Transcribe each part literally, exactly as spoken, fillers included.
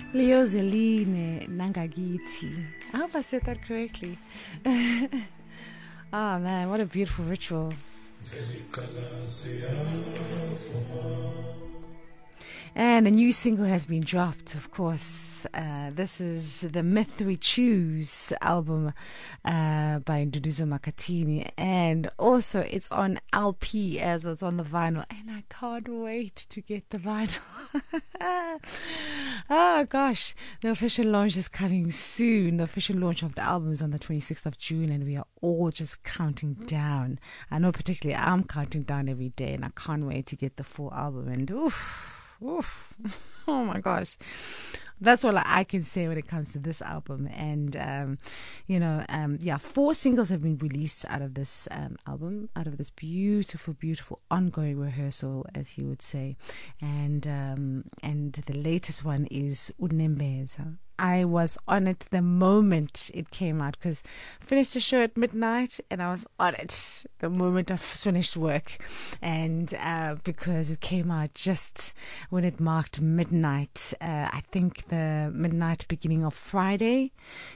Leozeline Nangagiti. I hope I said that correctly. Oh man, what a beautiful ritual. And a new single has been dropped, of course. Uh, this is the Myth We Choose album uh, by Nduduzo Makhathini. And also it's on L P as well. It's on the vinyl. And I can't wait to get the vinyl. Oh gosh, the official launch is coming soon. The official launch of the album is on the twenty-sixth of June, and we are all just counting down. I know particularly I'm counting down every day, and I can't wait to get the full album. And oof, oof, oh my gosh. That's all I can say when it comes to this album. And, um, you know, um, yeah, four singles have been released out of this um, album, out of this beautiful, beautiful ongoing rehearsal, as he would say. And um, and the latest one is Unembeza. I was on it the moment it came out because I finished the show at midnight and I was on it the moment I finished work. And uh, because it came out just when it marked midnight, uh, I think the midnight beginning of Friday.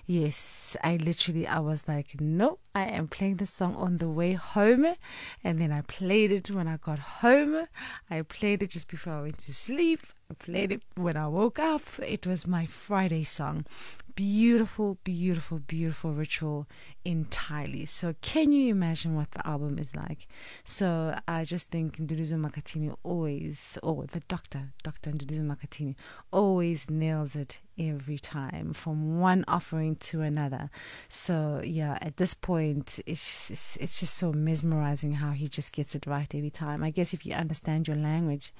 Yes, I literally, I was like, no, I am playing the song on the way home. And then I played it when I got home. I played it just before I went to sleep. I played it when I woke up. It was my Friday song. Beautiful, beautiful, beautiful ritual entirely. So can you imagine what the album is like? So I just think Nduduzo Makhathini always, or the doctor, Doctor Nduduzo Makhathini, always nails it every time from one offering to another. So yeah, at this point, it's it's, it's just so mesmerizing how he just gets it right every time. I guess if you understand your language,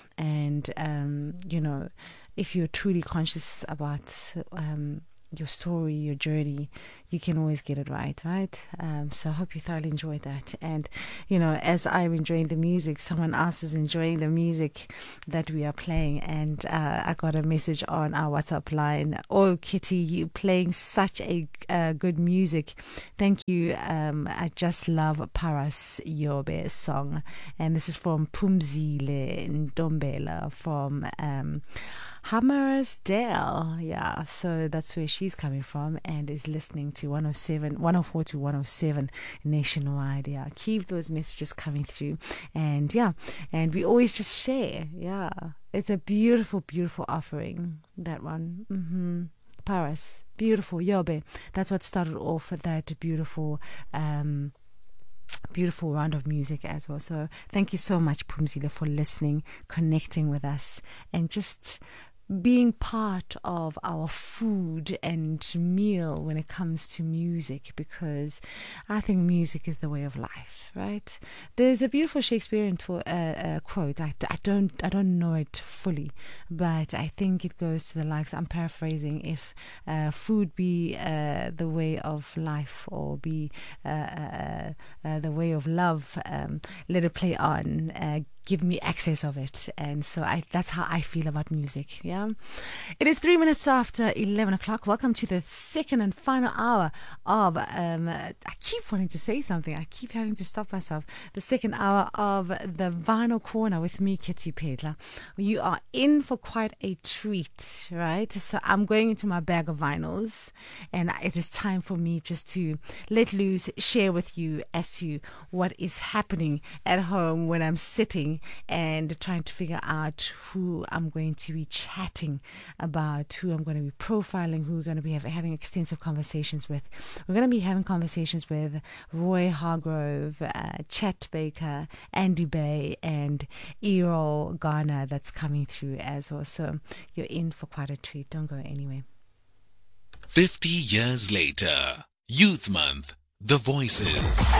and, um, you know, if you're truly conscious about um, your story, your journey, you can always get it right, right? Um, so I hope you thoroughly enjoyed that. And, you know, as I'm enjoying the music, someone else is enjoying the music that we are playing. And uh, I got a message on our WhatsApp line. Oh, Kitty, you playing such a uh, good music. Thank you. Um, I just love Paras Yobe song. And this is from Pumzile Ndombela from um, Hammersdale. Yeah, so that's where she's coming from and is listening to one oh seven, one oh four to one oh seven nationwide. Yeah, keep those messages coming through. And yeah, and we always just share. Yeah, it's a beautiful, beautiful offering, that one. Mm-hmm. Paris, beautiful, Yobe. That's what started off with that beautiful um beautiful round of music as well. So thank you so much, Pumzile, for listening, connecting with us, and just being part of our food and meal when it comes to music, because I think music is the way of life, right? There's a beautiful Shakespearean to, uh, uh, quote. I, I don't I don't know it fully, but I think it goes to the likes. I'm paraphrasing. If uh, food be uh, the way of life, or be uh, uh, uh, the way of love, um, let it play on. Uh, give me access of it. And so I that's how I feel about music. Yeah, it is three minutes after eleven o'clock. Welcome to the second and final hour of um I keep wanting to say something, I keep having to stop myself. The second hour of the Vinyl Corner with me, Kitty Pedler. You are in for quite a treat, right? So I'm going into my bag of vinyls, and it is time for me just to let loose, share with you as to what is happening at home when I'm sitting and trying to figure out who I'm going to be chatting about, who I'm going to be profiling, who we're going to be have, having extensive conversations with. We're going to be having conversations with Roy Hargrove, uh, Chet Baker, Andy Bay, and Errol Garner that's coming through as well. So you're in for quite a treat. Don't go anywhere. fifty years later, Youth Month, The Voices.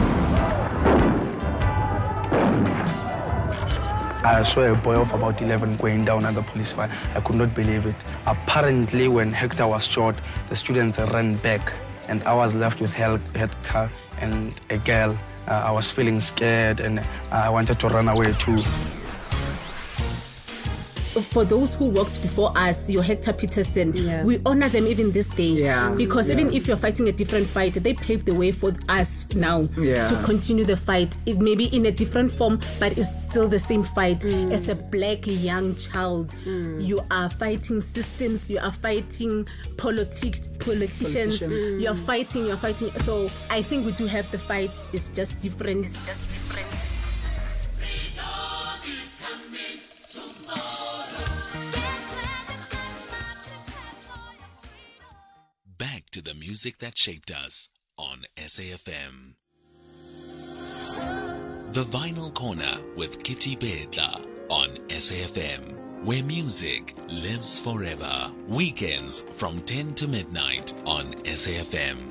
I saw a boy of about eleven going down at the police van. I could not believe it. Apparently, when Hector was shot, the students ran back, and I was left with Hector and a girl. Uh, I was feeling scared, and I wanted to run away too. for those who worked before us, your Hector Peterson, Yeah. we honor them even this day. Yeah. Because Yeah. even if you're fighting a different fight, they paved the way for us now Yeah. to continue the fight. It may be in a different form, but it's still the same fight. Mm. As a black young child, you are fighting systems, you are fighting politics, politicians, Politicians. you're fighting, you're fighting. So I think we do have the fight. It's just different. It's just different. Back to the music that shaped us on S A F M. The Vinyl Corner with Kitty Bedla on S A F M, where music lives forever. Weekends from ten to midnight on S A F M.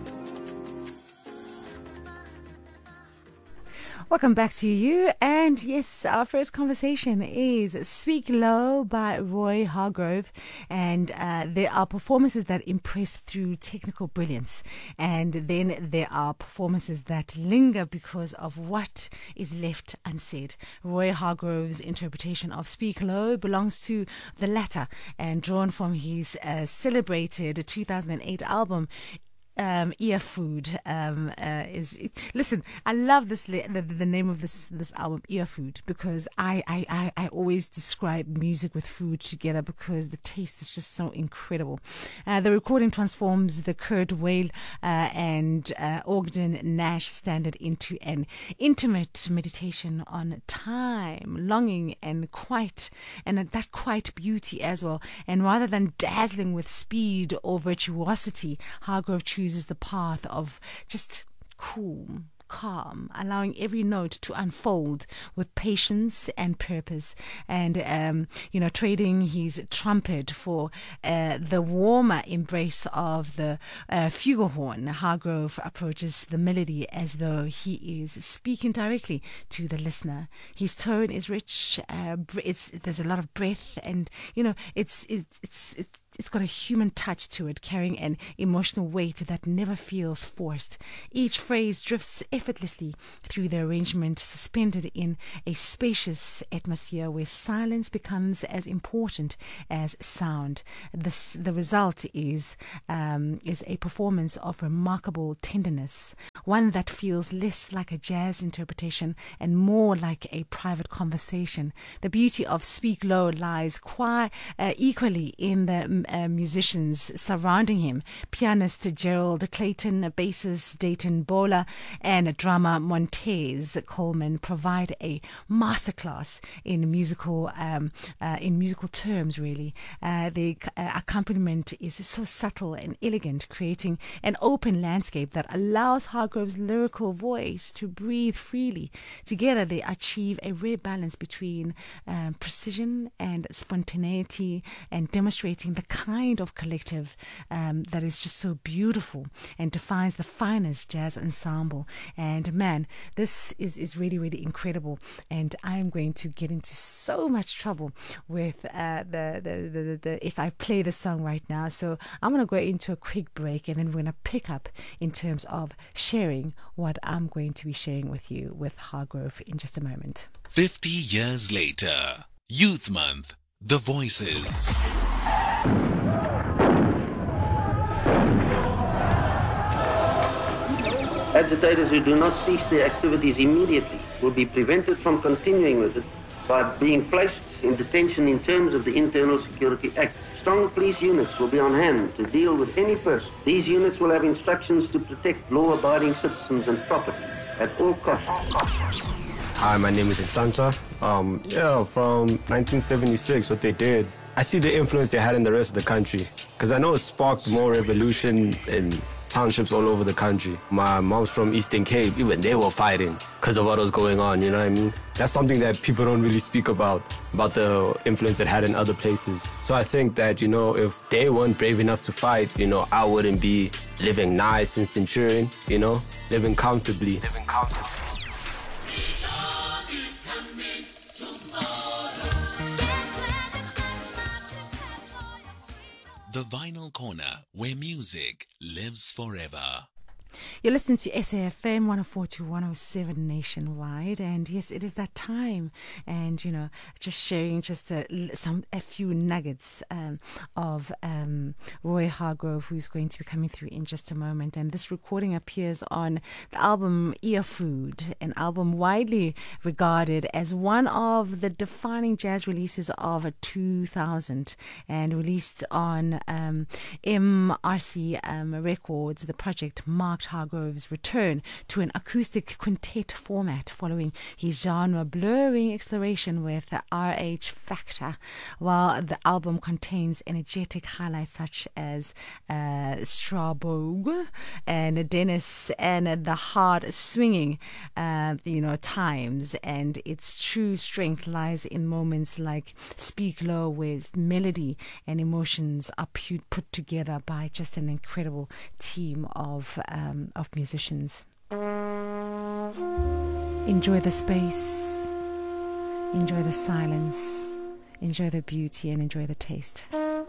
Welcome back to you. And yes, our first conversation is Speak Low by Roy Hargrove. And uh, there are performances that impress through technical brilliance. And then there are performances that linger because of what is left unsaid. Roy Hargrove's interpretation of Speak Low belongs to the latter and drawn from his uh, celebrated two thousand eight album, Um, Ear Food. Um, uh, is listen. I love this. The, the name of this this album, Ear Food, because I, I, I, I always describe music with food together because the taste is just so incredible. Uh, the recording transforms the Kurt Weill uh, and uh, Ogden Nash standard into an intimate meditation on time, longing, and quiet, and that quiet beauty as well. And rather than dazzling with speed or virtuosity, Hargrove chooses the path of just cool, calm, allowing every note to unfold with patience and purpose, and um, you know, trading his trumpet for uh, the warmer embrace of the uh, flugelhorn. Hargrove approaches the melody as though he is speaking directly to the listener. His tone is rich. Uh, it's there's a lot of breath, and you know, it's it's it's. it's It's got a human touch to it, carrying an emotional weight that never feels forced. Each phrase drifts effortlessly through the arrangement, suspended in a spacious atmosphere where silence becomes as important as sound. This, the result is um, is a performance of remarkable tenderness, one that feels less like a jazz interpretation and more like a private conversation. The beauty of Speak Low lies quite uh, equally in the Uh, musicians surrounding him: pianist Gerald Clayton, bassist Dayton Bowler, and drummer Montez Coleman provide a masterclass in musical um, uh, in musical terms. Really, uh, the uh, accompaniment is so subtle and elegant, creating an open landscape that allows Hargrove's lyrical voice to breathe freely. Together, they achieve a rare balance between um, precision and spontaneity, and demonstrating the kind of collective um, that is just so beautiful and defines the finest jazz ensemble. And man, this is, is really, really incredible. And I'm going to get into so much trouble with uh, the, the, the, the, the if I play the song right now. So I'm going to go into a quick break, and then we're going to pick up in terms of sharing what I'm going to be sharing with you with Hargrove in just a moment. fifty years later, Youth Month, The Voices. Agitators who do not cease their activities immediately will be prevented from continuing with it by being placed in detention in terms of the Internal Security Act. Strong police units will be on hand to deal with any person. These units will have instructions to protect law-abiding citizens and property at all costs. Hi, my name is Intanta. Um, yeah, from nineteen seventy-six, what they did, I see the influence they had in the rest of the country, because I know it sparked more revolution in townships all over the country. My mom's from Eastern Cape, even they were fighting because of what was going on, you know what I mean? That's something that people don't really speak about, about the influence it had in other places. So I think that, you know, if they weren't brave enough to fight, you know, I wouldn't be living nice in Centurion, you know, living comfortably. Living comfortably. The Vinyl Corner, where music lives forever. You're listening to S A F M one oh four to one oh seven nationwide, and yes, it is that time. And you know, just sharing just a, some a few nuggets um, of um, Roy Hargrove, who's going to be coming through in just a moment. And this recording appears on the album Ear Food, an album widely regarded as one of the defining jazz releases of two thousand, and released on um, M R C um, Records. The project marked Hargrove's return to an acoustic quintet format following his genre-blurring exploration with R H Factor, while the album contains energetic highlights such as uh, Strasbourg and Dennis and the hard swinging uh, you know, times, and its true strength lies in moments like Speak Low, where melody and emotions are pu- put together by just an incredible team of um, of musicians. Enjoy the space, enjoy the silence, enjoy the beauty, and enjoy the taste.